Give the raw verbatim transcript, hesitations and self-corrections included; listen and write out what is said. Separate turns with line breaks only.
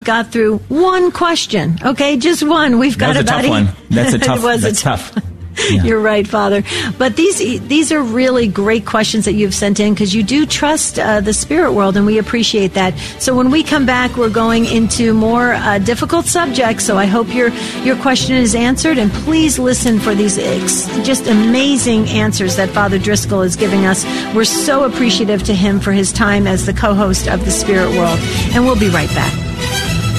got through one question. Okay, just one. We've got
that was
about
a tough one. That's a tough.
it was
that's
a t-
tough. Yeah.
You're right, Father. But these these are really great questions that you've sent in because you do trust uh, the spirit world, and we appreciate that. So when we come back, we're going into more uh, difficult subjects. So I hope your your question is answered, and please listen for these ex- just amazing answers that Father Driscoll is giving us. We're so appreciative to him for his time as the co-host of the Spirit World, and we'll be right back.